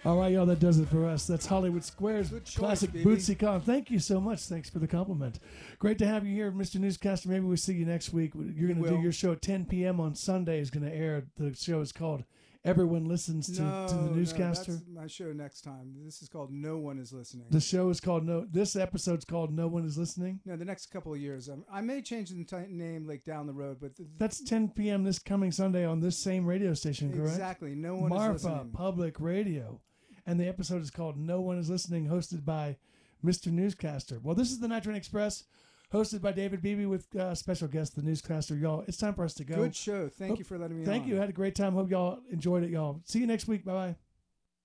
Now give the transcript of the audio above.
All right, y'all, that does it for us. That's Hollywood Squares Good choice, classic baby. Bootsy Con. Thank you so much. Thanks for the compliment. Great to have you here, Mr. Newscaster. Maybe we'll see you next week. You're going to do will. your show at 10 p.m. on Sunday. Is going to air. The show is called Everyone Listens to the Newscaster. No, that's my show next time. This is called No One Is Listening. The show is called This episode's called No One Is Listening. No, the next couple of years. I may change the name like down the road, but That's 10 p.m. this coming Sunday on this same radio station, correct? Exactly. No One Marfa Is Listening. Public Radio. And the episode is called No One Is Listening, hosted by Mr. Newscaster. Well, this is the Night Train Express, hosted by David Beebe with special guest, the Newscaster. Y'all, it's time for us to go. Good show. Thank you for letting me on. Thank you. Had a great time. Hope y'all enjoyed it, y'all. See you next week. Bye-bye.